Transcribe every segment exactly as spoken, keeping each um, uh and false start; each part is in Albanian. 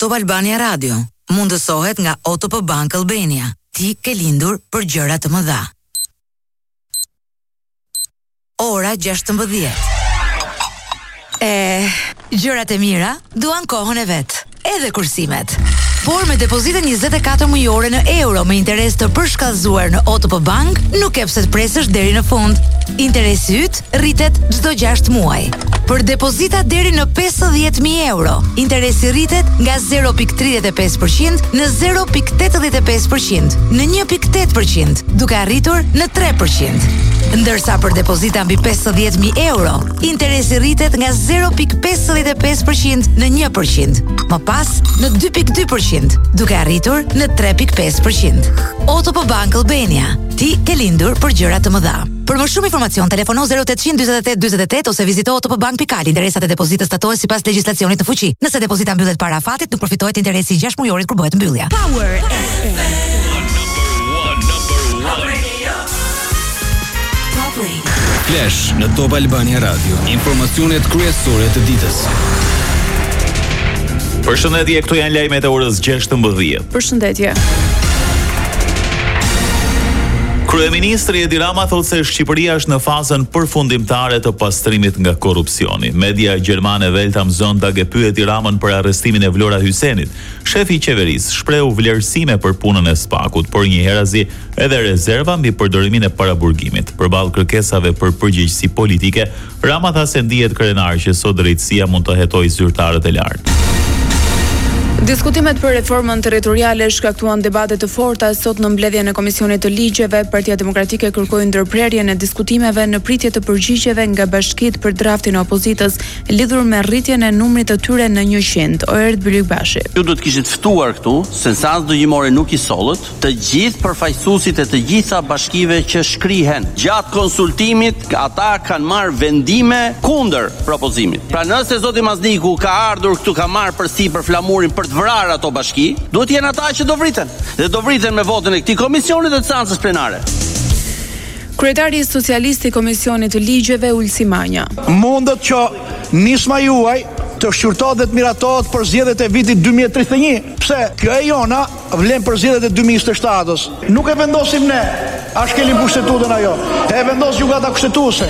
Top Albania Radio mundësohet nga O T P Bank Albania. Ti ke lindur për gjëra të mëdha. Ora gjashtëmbëdhjetë. E, gjërat e mira duan kohën e vet, edhe kursimet. Por me depozitën njëzet e katër mujore në euro me interes të përshkallëzuar në O T P Bank, nuk e pse të presësh deri në fund. Interesi yt rritet çdo gjashtë muaj. Për depozita deri në pesëdhjetë mijë euro, interesi rritet nga zero pikë tridhjetë e pesë përqind në zero pikë tetëdhjetë e pesë përqind, në një pikë tetë përqind, duke arritur në tre përqind. Ndërsa për depozita mbi pesëdhjetë mijë euro, interesi rritet nga zero pikë pesëdhjetë e pesë përqind në një përqind, më pas në dy pikë dy përqind, duke arritur në tre pikë pesë përqind. O T P Bank Albania, ti ke lindur për gjëra të mëdha. Për më shumë informacion, telefono zero opt dyzet e tetë dyzet e tetë ose vizito otpbank pikë al. Interesat e depozitës statohen sipas legjislacionit në fuqi. Nëse depozita mbyllet para afatit, nuk përfitohet interesi i gjashtë mujorit kur bëhet mbyllja. Power F M. Flash në Top Albania Radio. Informacionet kryesore të ditës. Përshëndetje, këtu janë lajmet e orës gjashtëmbëdhjetë. Përshëndetje. Kryeministri Edi Rama thotë se Shqipëria është në fazën përfundimtare të pastrimit nga korrupsioni. Media gjermane Welt am Sonntag e pyeti Ramën për arrestimin e Vlora Hysenit. Shefi i qeverisë shprehu vlerësime për punën e Spakut, por njëherëzi edhe rezerva mbi përdorimin e paraburgimit. Përballë kërkesave për përgjegjësi politike, Rama tha se ndihet krenar që sot drejtësia mund të hetojë zyrtarët e lartë. Diskutimet për reformën territoriale shkaktuan debate të forta sot në mbledhjen e Komisionit të Ligjeve. Partia Demokratike kërkoi ndërprerjen e diskutimeve në pritje të përgjigjeve nga bashkitë për draftin e opozitës lidhur me rritjen e numrit të tyre në njëqind. Oert Bylikbashi. Ju do të kishit ftuar këtu, seancë dëgjimore nuk i sollët, të gjithë përfaqësuesit e të gjitha bashkive që shkrihen. Gjatë konsultimit, ata kanë marrë vendime kundër propozimit. Pra nëse zoti Mazniku ka ardhur këtu ka marrë përsipër flamurin për të vrarë ato bashki, duhet jenë ata që do vriten. Dhe do vriten me votën e këtij komisioni dhe të seancës plenare. Kryetari socialist i Komisionit të Ligjeve Ulsi Manja. Mundet që nisma juaj të shqyrtohet dhe të miratohet për zgjedhjet e vitit dy mijë e tridhjetë e një. Pse? Kjo e jona vlen për zgjedhjet e dy mijë e njëzet e shtatës. Nuk e vendosim ne, as kelim kushtetutën ajo. E vendos gjykata kushtetuese.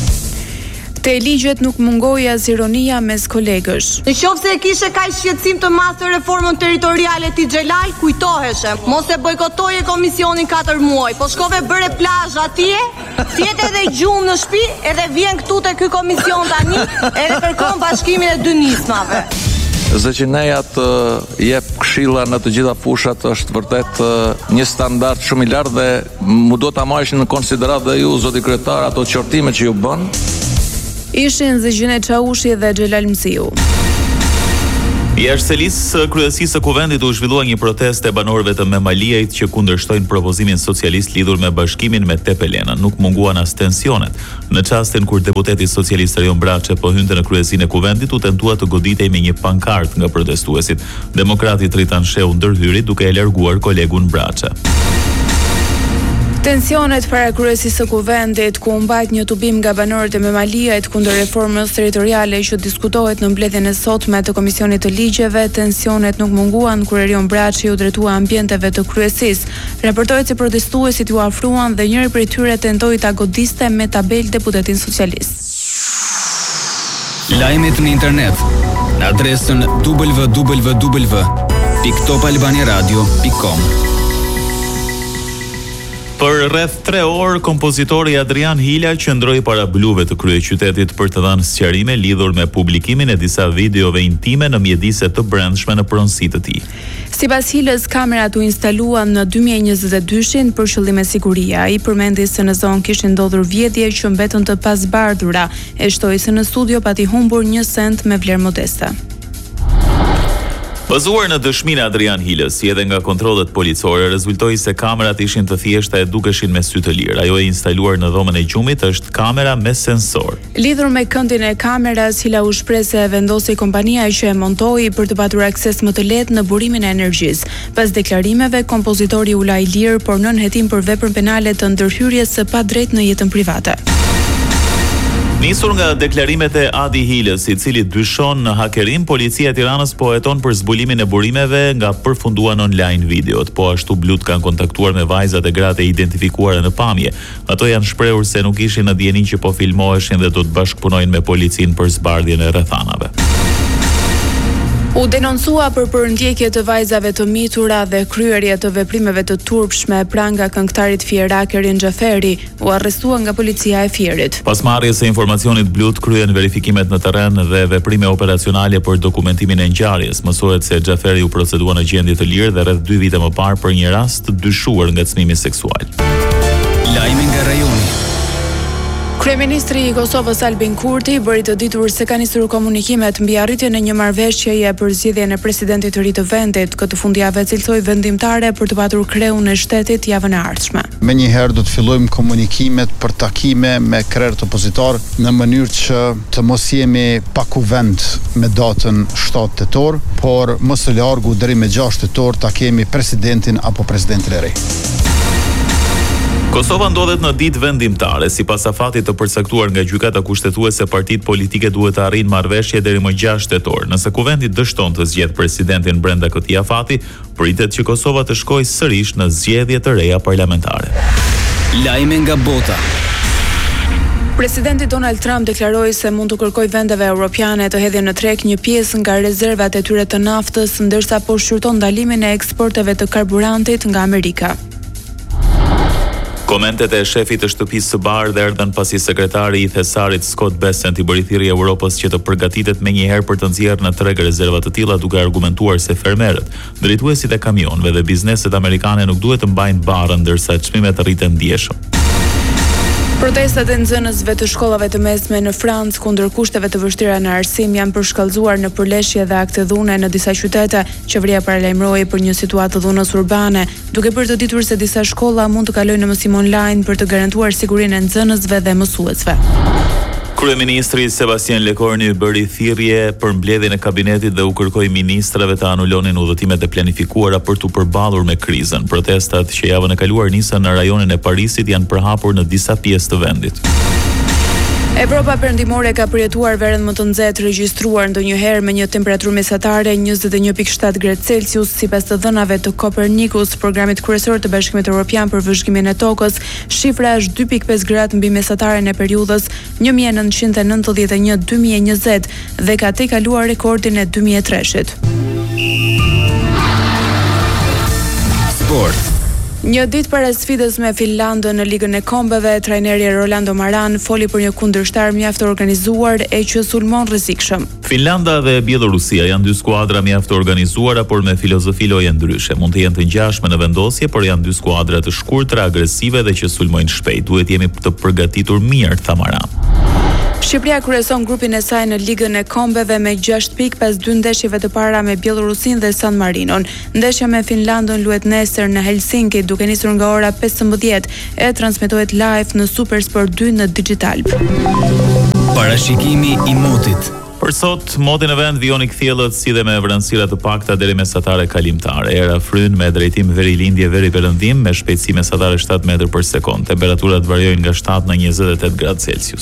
Te ligjet nuk mungoi as ironia mes kolegësh. Në qoftë se e kishe kaq shqetësim të madh të reformën territoriale ti Xhelal, kujtoheshe. Mos e bojkotoje komisionin katër muaj, po shkove bëre plazh atje, thjet edhe gjumë në shtëpi, edhe vjen këtu te ky komision tani, edhe kërkon bashkimin e dy nismave. Zëqineja të jep këshilla në të gjitha fushat është vërtet një standard shumë i lartë dhe mu do ta marrësh në konsiderat dhe ju, zoti kryetar, ato qortime që ju bën. Ishin Zëgjine Çaushi dhe Xhelal Msiu. Jashtë selisë së kryesisë së kuvendit u zhvillua një protestë e banorëve të Memaliajt që kundërshtojnë propozimin socialist lidhur me bashkimin me Tepelena. Nuk munguan as tensionet. Në çastin kur deputeti socialist Erion Braçe po hynte në kryesinë e kuvendit, u tentua të goditej me një pankartë nga protestuesit. Demokrati Tritan Sheu ndërhyri duke e larguar kolegun Braçe. Tensionet para kryesisë së kuvendit, ku u mbajt një tubim nga banorët e Memaliajt kundër reformës territoriale që diskutohet në mbledhjen e sotme të Komisionit të Ligjeve, tensionet nuk munguan kur Erion Braçi u drejtua ambienteve të kryesisë. Raportohet se protestuesit u afruan dhe njëri prej tyre tentoi ta godiste me tabel deputetin socialist. Lajmet në internet në adresën w w w pikë top albania radio pikë com. Për rreth tre orë, kompozitori Adrian Hila qëndroi para bluve të kryeqytetit për të dhënë sqarime lidhur me publikimin e disa videove intime në mjedise të brendshme në pronësi të tij. Sipas Hilës, kamerat u instaluan në dy mijë e njëzet e dy-shin për qëllime sigurie. Ai përmendi se në zonë kishin ndodhur vjedhje që mbetën të pasbardhura, e shtoi se në studio pati humbur një sent me vlerë modeste. Bazuar në dëshminë e Adrian Hilës, si edhe nga kontrollet policore, rezultoi se kamerat ishin të thjeshta e dukeshin me sy të lirë. Ajo e instaluar në dhomën e gjumit është kamera me sensor. Lidhur me këndin e kameras, Hila u shpreh se vendosi kompania që e montoi për të patur akses më të lehtë në burimin e energjisë. Pas deklarimeve, kompozitori u la i lirë, por nën hetim për veprën penale të ndërhyrjes së padrejtë në jetën private. Nisur nga deklarimet e Adi Hilës, i cili dyshon në hakerim, policia e Tiranës po heton për zbulimin e burimeve nga përfunduan online videot. Po ashtu blut kanë kontaktuar me vajzat e gratë e identifikuara në pamje. Ato janë shprehur se nuk ishin në dieni që po filmoheshin dhe do të bashkëpunojnë me policinë për zbardhjen e rrethanave. U denoncua për përndjekje të vajzave të mitura dhe kryerje të veprimeve të turpshme pranë nga këngëtarit fierak Erin Xhaferi, u arrestua nga policia e Fierit. Pas marrjes së informacionit blut kryen verifikimet në terren dhe veprime operacionale për dokumentimin e ngjarjes. Mësohet se Xhaferi u procedua në gjendje të lirë dhe rreth dy vite më parë për një rast të dyshuar ngacmimi seksual. Lajme nga rajoni. Kryeministri i Kosovës Albin Kurti bëri të ditur se ka nisur komunikimet mbi arritjen e një marrëveshjeje për zgjedhjen e presidentit të ri të vendit. Këtë fundjavë cilësoi vendimtare për të patur kreun e shtetit javën e ardhshme. Menjëherë do të fillojmë komunikimet për takime me krerët opozitor në mënyrë që të mos jemi pa kuvend me datën shtatë tetor, por më së largu deri me gjashtë tetor ta kemi presidentin apo presidentin e ri. Kosova ndodhet në ditë vendimtare, sipas afatit të përcaktuar nga gjykata kushtetuese, partitë politike duhet të arrijnë marrëveshje deri më gjashtë tetor. Nëse kuvendi dështon të zgjedhë presidentin brenda këtij afati, pritet që Kosova të shkojë sërish në zgjedhje të reja parlamentare. Lajme nga bota. Presidenti Donald Trump deklaroi se mund të kërkojë vendeve europiane të hedhjen në treg një pjesë nga rezervat e tyre të naftës, ndërsa po shqyrton ndalimin e eksporteve të karburantit nga Amerika. Komentet e shefit të shtëpisë së bardhë erdhën pasi sekretari i thesarit Scott Bessent i bëri thirrje Europës që të përgatitet menjëherë për të nxjerrë në treg rezerva të tilla, duke argumentuar se fermerët, drejtuesit e kamionëve dhe bizneset amerikane nuk duhet të mbajnë barrën ndërsa çmimet rriten ndjeshëm. Protestat e nxënësve të shkollave të mesme në Francë kundër kushteve të vështira në arsim janë përshkallëzuar në përleshje dhe akte dhune në disa qytete. Qeveria paralajmëroi për një situatë dhunës urbane, duke bërë të ditur se disa shkolla mund të kalojnë në mësim online për të garantuar sigurinë e nxënësve dhe mësuesve. Kryeministri Sebastian Lecornu bëri thirrje për mbledhjen e kabinetit dhe u kërkoi ministrave të anulonin udhëtimet e planifikuara për të përballur me krizën. Protestat që javën e kaluar nisën në rajonin e Parisit janë përhapur në disa pjesë të vendit. Evropa perëndimore ka përjetuar verën më të nxehtë regjistruar ndonjëherë me një temperaturë mesatare njëzet e një pikë shtatë gradë Celsius, sipas të dhënave të Copernicus, programit kryesor të Bashkimit Evropian për vëzhgimin e tokës. Shifra është dy pikë pesë gradë mbi mesataren e periudhës një mijë e nëntëqind e nëntëdhjetë e një deri në dy mijë e njëzet dhe ka tejkaluar rekordin e dy mijë e treshit. Sport. Një ditë para sfidës me Finlandën në Ligën e Kombeve, trajneri Rolando Maran foli për një kundërshtar mjaft të organizuar e që sulmon rrezikshëm. Finlanda dhe Bielorusia janë dy skuadra mjaft të organizuara, por me filozofi loje ndryshe. Mund të jenë të ngjashme në vendosje, por janë dy skuadra të shkurtra, agresive dhe që sulmojnë shpejt. Duhet jemi të përgatitur mirë, tha Maran. Shqipëria kryeson grupin e saj në Ligën e Kombeve me gjashtë pikë pas dy ndeshjeve të para me Bielorusin dhe San Marinon. Ndeshja me Finlandën luhet nesër në Helsinki, duke nisur nga ora pesëmbëdhjetë e transmetohet live në Supersport dy në digital. Parashikimi i motit. Për sot, moti në vend vijoni kthjellët si dhe me vranësira të pakta deri mesatare kalimtare. Era fryn me drejtim veri-lindje veri-perëndim me shpejtësi mesatare shtatë metër për sekond. Temperaturat variojnë nga shtatë në njëzet e tetë gradë Celsius.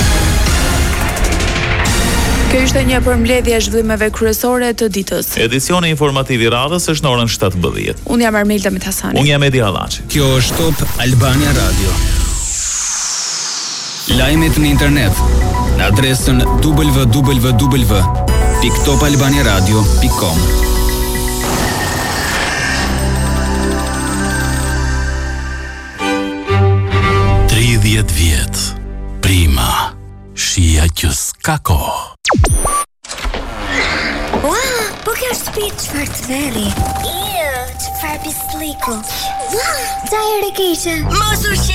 Kjo ishte një përmbledhje e zhvillimeve kryesore të ditës. Edicioni informativ i radhës është në orën shtatëmbëdhjetë. Unë jam Armelda Mithasani. Unë jam Edi Hallaçi. Kjo është Top Albania Radio. Lajmet në internet në adresën w w w pikë top albania radio pikë com. tridhjetë vjet. Prima. Shija që s'ka kohë. Ua, po kjo është shtëpi çfarë të veri. Iu, çfarë pisliku. Ua, çaj e keqe. Mos u